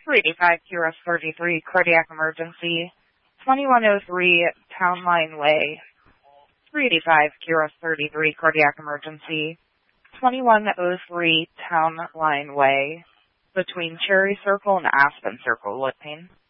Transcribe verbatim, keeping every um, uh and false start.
three eighty-five Q R S thirty-three, cardiac emergency, twenty-one oh three Town Line Way. three eighty-five Q R S thirty-three, cardiac emergency, twenty-one oh three Town Line Way, between Cherry Circle and Aspen Circle, with pain.